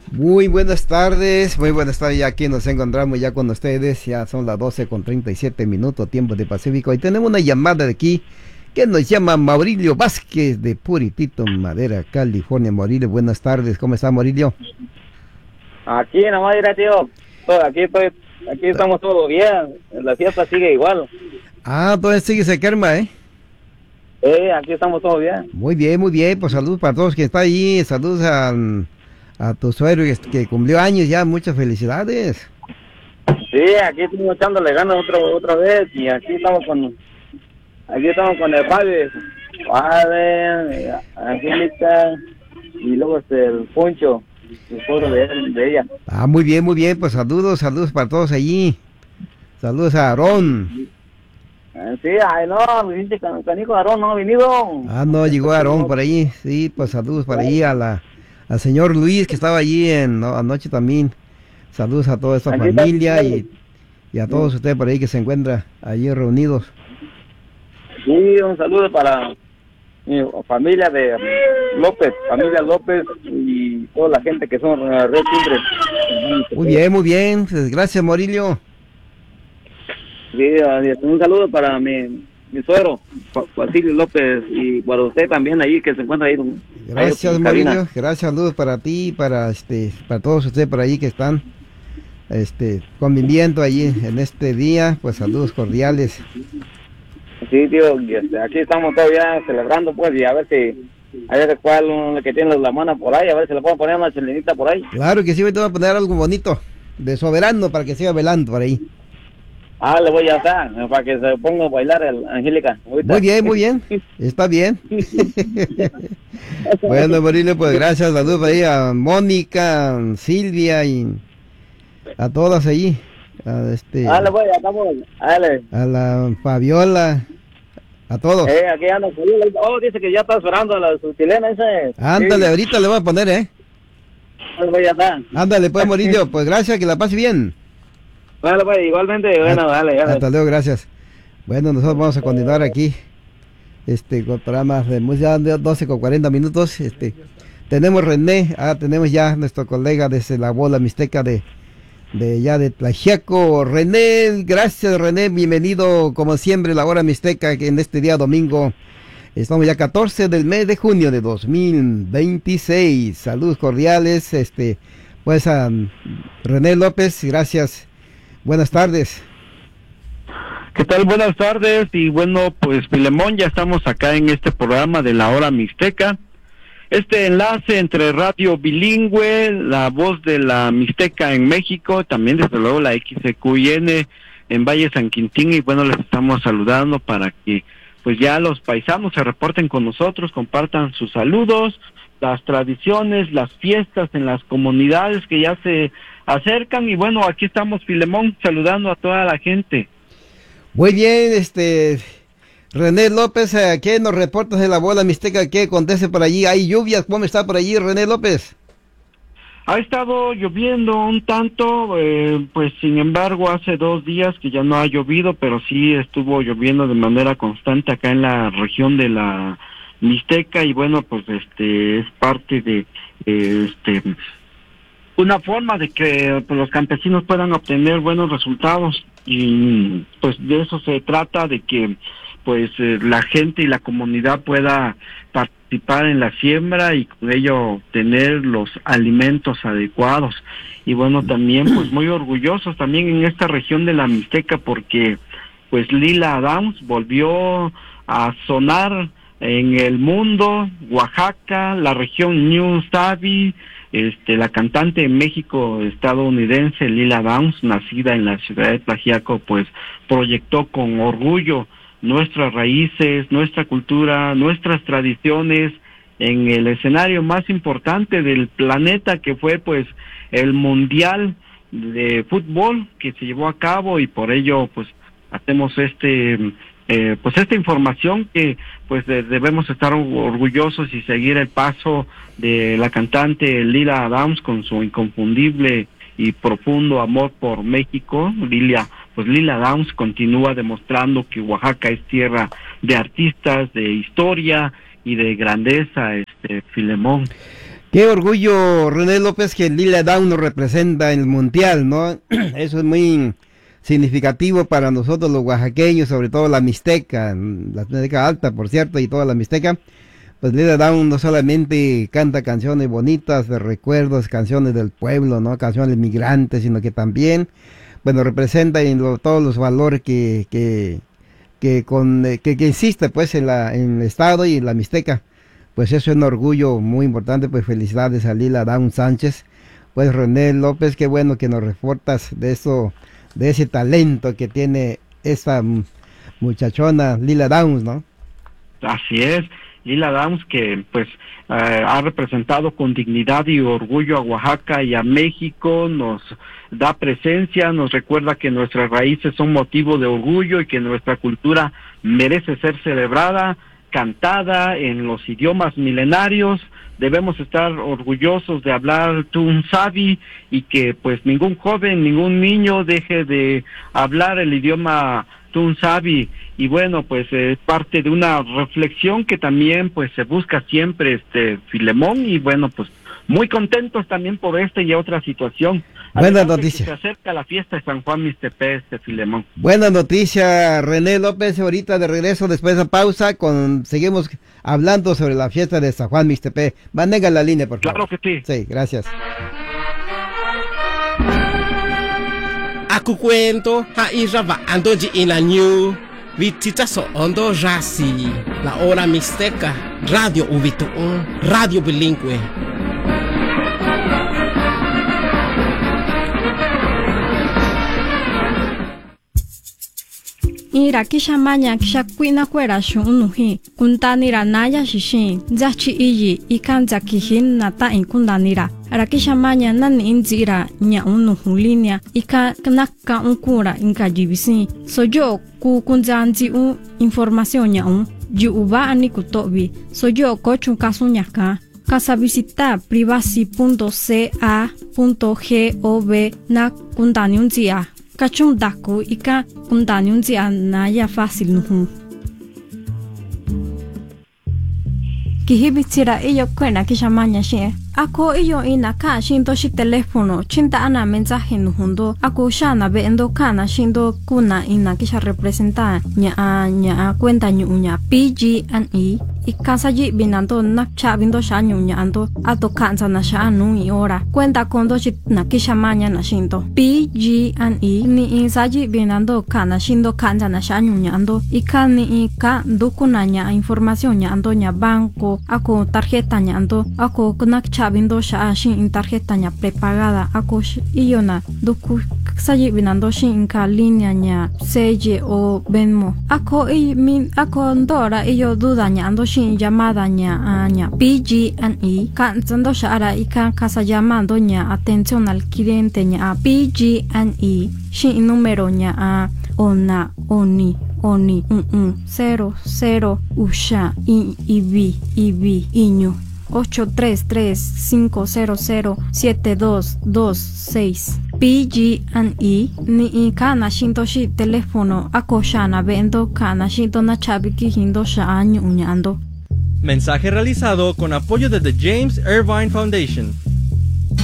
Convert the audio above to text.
Muy buenas tardes, ya aquí nos encontramos ya con ustedes, ya son las 12:37 tiempo de Pacífico, y tenemos una llamada de aquí, que nos llama Maurilio Vázquez de Puritito Madera, California. Maurilio, buenas tardes, ¿cómo está Maurilio? Aquí en la madera, tío. Aquí estamos todos bien. La fiesta sigue igual. Todavía sigue ese karma, ¿eh? Aquí estamos todos bien. Muy bien, pues saludos para todos que está ahí, saludos a tu suegro que cumplió años ya, muchas felicidades. Sí, aquí estamos echándole ganas otra vez y aquí estamos con el padre, Angélica y luego el Poncho, el esposo de ella. Muy bien, pues saludos para todos allí. Saludos a Aarón. Sí, ay no, dice canijo Aarón no ha venido. No, llegó Aarón por ahí. Sí, pues saludos para allí al señor Luis que estaba allí anoche también. Saludos a toda esta familia y a todos ustedes por ahí que se encuentran allí reunidos. Sí, un saludo para mi familia de familia López y toda la gente que son Red Timbre. Muy bien, pues, gracias Maurilio. Sí, un saludo para mi suegro, Basilio López, y para usted también ahí que se encuentra ahí. Gracias Maurilio, gracias, saludos para ti, para todos ustedes por ahí que están conviviendo allí en este día, pues saludos cordiales. Sí, tío, aquí estamos todavía celebrando, pues, y a ver cuál que tiene la mano por ahí, a ver si le puedo poner una chelinita por ahí. Claro que sí, hoy te voy a poner algo bonito, de soberano, para que siga velando por ahí. Le voy a dar, para que se ponga a bailar Angélica. Ahorita. Muy bien, está bien. Bueno, Maurilio, pues gracias, saludos ahí a Mónica, Silvia y a todas allí. A la Fabiola, a todos. Aquí anda Fabiola. Dice que ya está esperando a su chilena ese. Ándale, sí. Ahorita le voy a poner, Le voy a dar. Ándale, pues, Maurilio, pues gracias, que la pase bien. Vale, pues, igualmente, bueno, dale. Hasta luego, gracias. Bueno, nosotros vamos a continuar aquí, con programas de música de 12:40. Tenemos René, tenemos ya nuestro colega desde la bola mixteca de Tlaxiaco. René, gracias René, bienvenido como siempre a la hora mixteca, que en este día domingo, estamos ya 14 del mes de junio de 2026. Saludos cordiales, pues a René López, gracias. Buenas tardes. ¿Qué tal? Buenas tardes. Y bueno, pues Filemón, ya estamos acá en este programa de la hora mixteca. Este enlace entre radio bilingüe, la voz de la mixteca en México, también desde luego la XCQN en Valle San Quintín, y bueno, les estamos saludando para que pues ya los paisanos se reporten con nosotros, compartan sus saludos, las tradiciones, las fiestas en las comunidades que ya se acercan, y bueno, aquí estamos Filemón saludando a toda la gente. Muy bien, René López, ¿qué nos reportas de la bola mixteca? ¿Qué acontece por allí? ¿Hay lluvias? ¿Cómo está por allí, René López? Ha estado lloviendo un tanto, pues sin embargo hace 2 días que ya no ha llovido, pero sí estuvo lloviendo de manera constante acá en la región de la Mixteca, y bueno, pues es parte de una forma de que pues, los campesinos puedan obtener buenos resultados, y pues de eso se trata, de que pues la gente y la comunidad pueda participar en la siembra y con ello obtener los alimentos adecuados. Y bueno, también pues muy orgullosos también en esta región de la Mixteca, porque pues Lila Downs volvió a sonar en el mundo. Oaxaca, la región New Savvy, la cantante México-estadounidense Lila Downs, nacida en la ciudad de Tlaxiaco, pues proyectó con orgullo nuestras raíces, nuestra cultura, nuestras tradiciones en el escenario más importante del planeta, que fue pues el Mundial de Fútbol que se llevó a cabo, y por ello pues hacemos esta información que pues debemos estar orgullosos y seguir el paso de la cantante Lila Downs con su inconfundible y profundo amor por México. Lila Downs continúa demostrando que Oaxaca es tierra de artistas, de historia y de grandeza, Filemón. Qué orgullo, René López, que Lila Downs nos representa en el Mundial, ¿no? Eso es muy significativo para nosotros los oaxaqueños, sobre todo la Mixteca Alta, por cierto, y toda la Mixteca. Pues Lila Downs no solamente canta canciones bonitas de recuerdos, canciones del pueblo, ¿no? Canciones migrantes, sino que también, bueno, representa todos los valores que existe, pues, en el Estado y en la Mixteca. Pues eso es un orgullo muy importante, pues felicidades a Lila Downs Sánchez. Pues René López, qué bueno que nos reportas de eso, de ese talento que tiene esa muchachona Lila Downs, ¿no? Así es, Lila Downs, que pues ha representado con dignidad y orgullo a Oaxaca y a México, nos da presencia, nos recuerda que nuestras raíces son motivo de orgullo y que nuestra cultura merece ser celebrada, cantada en los idiomas milenarios. Debemos estar orgullosos de hablar Tunsavi y que pues ningún joven, ningún niño deje de hablar el idioma Tunsavi. Y bueno, pues es parte de una reflexión que también pues se busca siempre, Filemón, y bueno, pues muy contentos también por esta y otra situación. Buena noticia. Se acerca la fiesta de San Juan Mixtepec, Filemón. Buena noticia, René López. Ahorita de regreso, después de pausa, seguimos hablando sobre la fiesta de San Juan Mixtepec. Mantenga la línea, por favor. Claro que sí. Sí, gracias. Aku cuento hairaba andoji inañu vitita so ondo rasi la hora mixteca radio ubituon radio bilingüe. Ira kisha maña kisha kuina kwera shunuhi kuntanira naya shishin zachi iyi ikanza kihin nata inkundanira arakisha maña nani inzira nya unuhulinia ika knaka unkura inka jibisi sojo ku kunzanzi información nya ju uba ani kutobi sojo kochun kasunyaka casa visita privacy.ca.gov na kundaniunzia kachung daku ika kundaniunzi anaya fácil nuhu. Kihibitira iyo kwena kisha manya shie. Ako iyo ina ka shindo shi telefono chinta ana mensaje nuhundo. Ako shana be endo kana shindo kuna ina kisha representa nya cuenta nya PG&E. Ikasaji binando nakcha bindo sha nya ando ato kanza na sha anu i ora. Cuenta kondo shi na kisha manya na shindo. PG&E ni insaji binando kana shindo kanza na sha nya ando. Ikani ika dukuna nya información nya ando nya banco. Ako tarjeta nya ando. Ako nakcha bindo sha shin tarjeta nya prepagada. Ako iyona duku saji binando shin inka línea nya Seye o Venmo. Ako ndora iyo duda nya ando shin llamada nya PG&E kanzando shara ikan casa llamando nya atención al cliente nya PG&E shin número nya ona oni 00 usha ibi iño 833-500-7226 PG&E ni kana shinto shi telefono ako shana vendo kana shinto na chabiki hindo sha año uñando. Mensaje realizado con apoyo de The James Irvine Foundation.